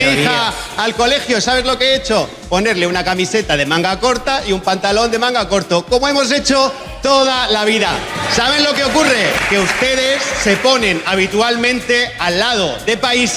hija al colegio, ¿sabes lo que he hecho? Ponerle una camiseta de manga corta y un pantalón de manga corto, como hemos hecho toda la vida. ¿Saben lo que ocurre? Que ustedes se ponen habitualmente al lado de países